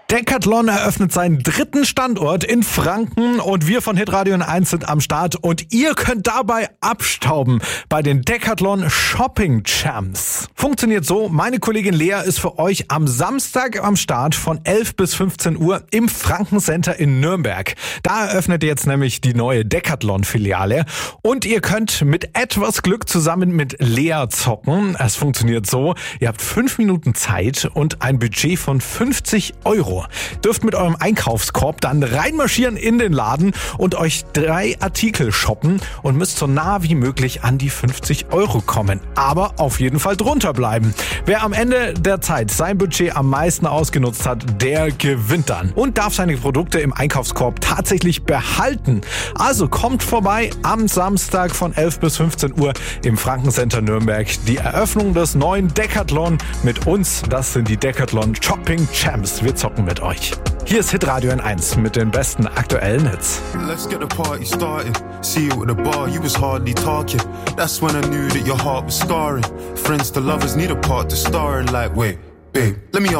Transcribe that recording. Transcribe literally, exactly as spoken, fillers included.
Decathlon eröffnet seinen dritten Standort in Franken und wir von Hitradio eins sind am Start und ihr könnt dabei abstauben bei den Decathlon Shopping Champs. Funktioniert so, meine Kollegin Lea ist für euch am Samstag am Start von elf bis fünfzehn Uhr im Franken Center in Nürnberg. Da eröffnet jetzt nämlich die neue Decathlon-Filiale und ihr könnt mit etwas Glück zusammen mit Lea zocken. Es funktioniert so, ihr habt fünf Minuten Zeit und ein Budget von fünfzig Euro. Dürft mit eurem Einkaufskorb dann reinmarschieren in den Laden und euch drei Artikel shoppen und müsst so nah wie möglich an die fünfzig Euro kommen. Aber auf jeden Fall drunter bleiben. Wer am Ende der Zeit sein Budget am meisten ausgenutzt hat, der gewinnt dann und darf seine Produkte im Einkaufskorb tatsächlich behalten. Also kommt vorbei am Samstag von elf bis fünfzehn Uhr im Franken Center Nürnberg. Die Eröffnung des neuen Decathlon mit uns. Das sind die Decathlon Shopping Champs. Wir zocken mit euch. Hier ist Hitradio eins mit den besten aktuellen Hits. Let's get the party started. See you at the bar, you was hardly talking. That's when I knew that your heart was scarring. Friends to lovers need a part to star in. Like, wait, babe, let me